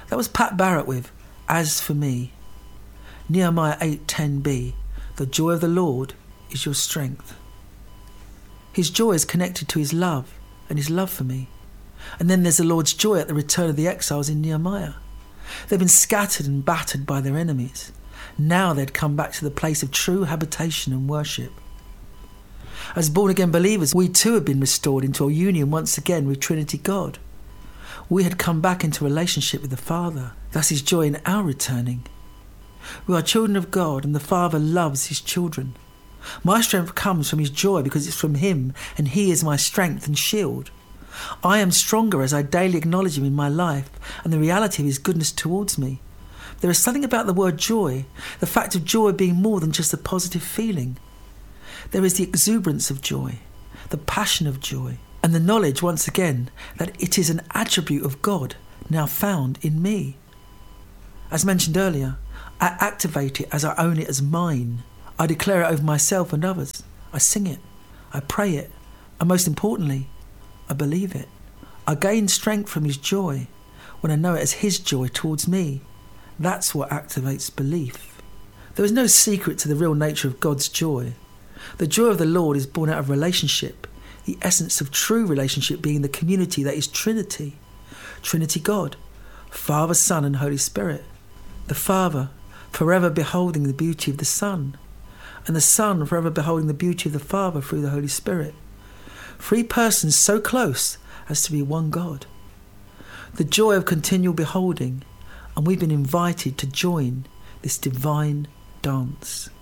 That was Pat Barrett with As For Me. Nehemiah 8:10b, the joy of the Lord is your strength. His joy is connected to his love and his love for me. And then there's the Lord's joy at the return of the exiles in Nehemiah. They've been scattered and battered by their enemies. Now they'd come back to the place of true habitation and worship. As born-again believers, we too had been restored into a union once again with Trinity God. We had come back into relationship with the Father. That's his joy in our returning. We are children of God, and the Father loves his children. My strength comes from his joy because it's from him, and he is my strength and shield. I am stronger as I daily acknowledge him in my life and the reality of his goodness towards me. There is something about the word joy, the fact of joy being more than just a positive feeling. There is the exuberance of joy, the passion of joy, and the knowledge once again that it is an attribute of God now found in me. As mentioned earlier, I activate it as I own it as mine. I declare it over myself and others. I sing it, I pray it, and most importantly, I believe it. I gain strength from his joy when I know it as his joy towards me. That's what activates belief. There is no secret to the real nature of God's joy. The joy of the Lord is born out of relationship, the essence of true relationship being the community that is Trinity. Trinity God, Father, Son and Holy Spirit. The Father forever beholding the beauty of the Son, and the Son forever beholding the beauty of the Father through the Holy Spirit. Three persons so close as to be one God. The joy of continual beholding, and we've been invited to join this divine dance.